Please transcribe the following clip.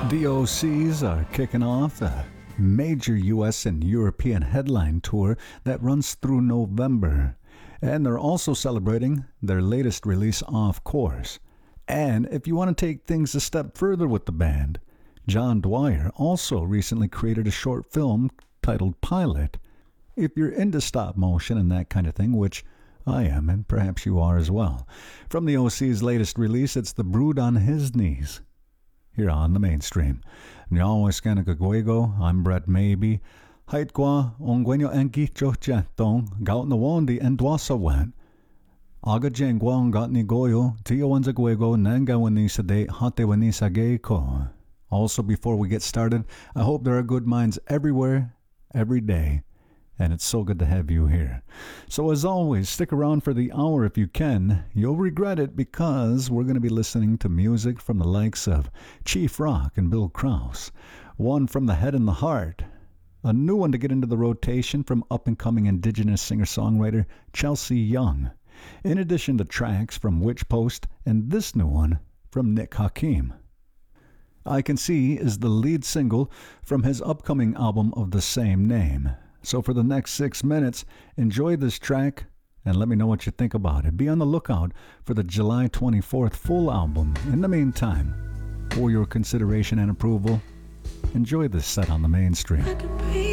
The OCs are kicking off a major US and European headline tour that runs through November. And they're also celebrating their latest release, Off Course. And if you want to take things a step further with the band, John Dwyer also recently created a short film titled Pilot. If you're into stop motion and that kind of thing, which I am, and perhaps you are as well. From the OC's latest release, it's The Brood on His Knees. Here on the mainstream. Nyawaskanakagwego, I'm Brett Maybe. Haitkwa, ongwenyo enki chochtong, gaut na wondi endwasa wen. Aga jengwa ngatni goyo, tiyo wanzagwego, nanga wanisa de hate wanisa geiko. Also, before we get started, I hope there are good minds everywhere, every day. And it's so good to have you here. So as always, stick around for the hour if you can. You'll regret it because we're going to be listening to music from the likes of Chief Rock and Bill Krause, one from the Head and the Heart, a new one to get into the rotation from up-and-coming indigenous singer-songwriter Chelsea Young, in addition to tracks from Witch Post and this new one from Nick Hakim. I Can See is the lead single from his upcoming album of the same name. So for the next 6 minutes, enjoy this track and let me know what you think about it. Be on the lookout for the July 24th full album. In the meantime, for your consideration and approval, enjoy this set on the mainstream.